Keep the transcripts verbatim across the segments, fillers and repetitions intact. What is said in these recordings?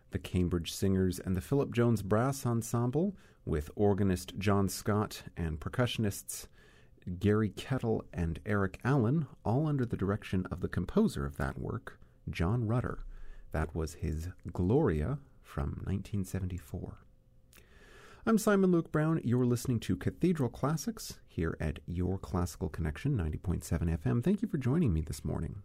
the Cambridge Singers and the Philip Jones Brass Ensemble, with organist John Scott and percussionists Gary Kettle and Eric Allen, all under the direction of the composer of that work, John Rutter. That was his Gloria from nineteen seventy-four. I'm Simon Luke Brown. You're listening to Cathedral Classics here at Your Classical Connection, ninety point seven F M. Thank you for joining me this morning.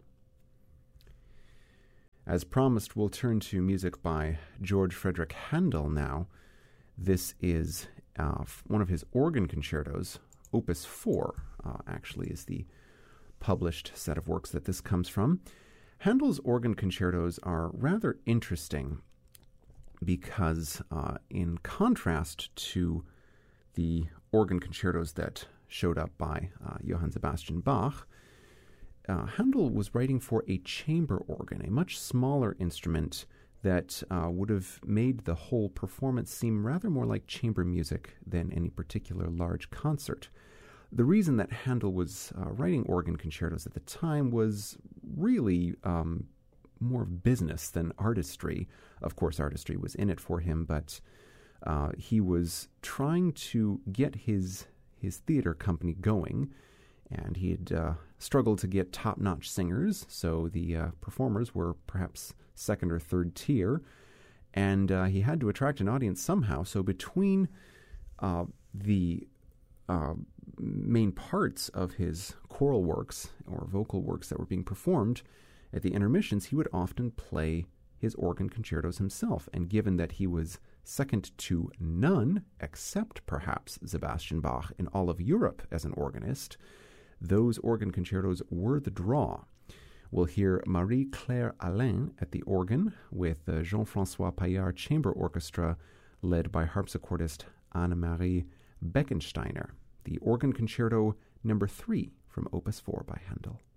As promised, we'll turn to music by George Frederick Handel now. This is uh, one of his organ concertos. Opus four, uh, actually, is the published set of works that this comes from. Handel's organ concertos are rather interesting because, uh, in contrast to the organ concertos that showed up by uh, Johann Sebastian Bach, uh, Handel was writing for a chamber organ, a much smaller instrument that uh, would have made the whole performance seem rather more like chamber music than any particular large concert. The reason that Handel was uh, writing organ concertos at the time was really um, more of business than artistry. Of course, artistry was in it for him, but uh, he was trying to get his his theater company going, and he had uh, struggled to get top-notch singers, so the uh, performers were perhaps second or third tier, and uh, he had to attract an audience somehow. So between uh, the uh, main parts of his choral works or vocal works that were being performed at the intermissions, he would often play his organ concertos himself. And given that he was second to none, except perhaps Sebastian Bach, in all of Europe as an organist, those organ concertos were the draw. We'll hear Marie-Claire Alain at the organ with the Jean-François Paillard Chamber Orchestra led by harpsichordist Annemarie Beckensteiner. The organ concerto number three from Opus four by Handel.